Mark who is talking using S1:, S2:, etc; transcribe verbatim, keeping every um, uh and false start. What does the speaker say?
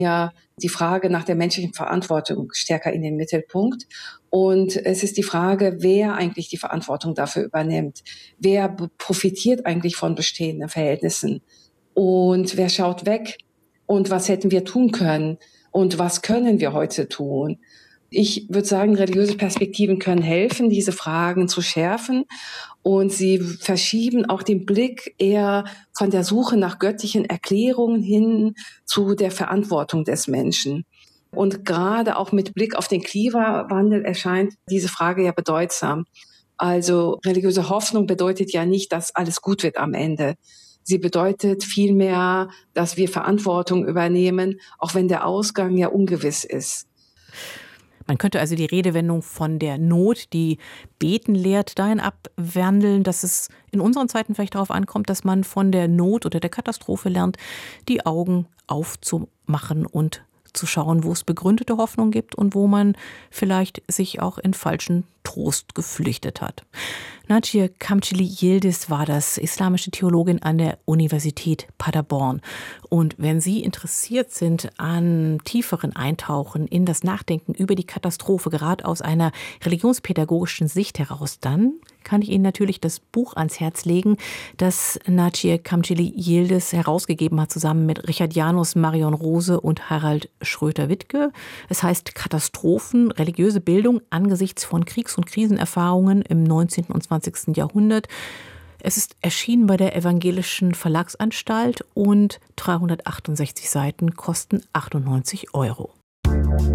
S1: ja die Frage nach der menschlichen Verantwortung stärker in den Mittelpunkt. Und es ist die Frage, wer eigentlich die Verantwortung dafür übernimmt. Wer b- profitiert eigentlich von bestehenden Verhältnissen? Und wer schaut weg? Und was hätten wir tun können? Und was können wir heute tun? Ich würde sagen, religiöse Perspektiven können helfen, diese Fragen zu schärfen. Und sie verschieben auch den Blick eher von der Suche nach göttlichen Erklärungen hin zu der Verantwortung des Menschen. Und gerade auch mit Blick auf den Klimawandel erscheint diese Frage ja bedeutsam. Also religiöse Hoffnung bedeutet ja nicht, dass alles gut wird am Ende. Sie bedeutet vielmehr, dass wir Verantwortung übernehmen, auch wenn der Ausgang ja ungewiss ist.
S2: Man könnte also die Redewendung von der Not, die Beten lehrt, dahin abwandeln, dass es in unseren Zeiten vielleicht darauf ankommt, dass man von der Not oder der Katastrophe lernt, die Augen aufzumachen und zu schauen, wo es begründete Hoffnung gibt und wo man vielleicht sich auch in falschen Trost geflüchtet hat. Naciye Kamcili Yildiz war das, islamische Theologin an der Universität Paderborn. Und wenn Sie interessiert sind an tieferen Eintauchen in das Nachdenken über die Katastrophe, gerade aus einer religionspädagogischen Sicht heraus, dann kann ich Ihnen natürlich das Buch ans Herz legen, das Naciye Kamcili Yildiz herausgegeben hat, zusammen mit Richard Janus, Marion Rose und Harald Schröter-Wittke. Es heißt Katastrophen, religiöse Bildung angesichts von Kriegs- und Krisenerfahrungen im neunzehnten und zwanzigsten Jahrhundert. Es ist erschienen bei der Evangelischen Verlagsanstalt und dreihundertachtundsechzig Seiten kosten achtundneunzig Euro.